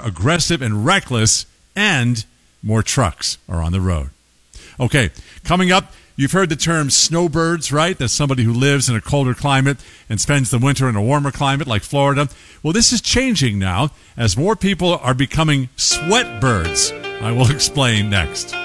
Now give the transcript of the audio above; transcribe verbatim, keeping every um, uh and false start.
aggressive and reckless, and more trucks are on the road. Okay, coming up, you've heard the term snowbirds, right? That's somebody who lives in a colder climate and spends the winter in a warmer climate like Florida. Well, this is changing now as more people are becoming sweatbirds. I will explain next.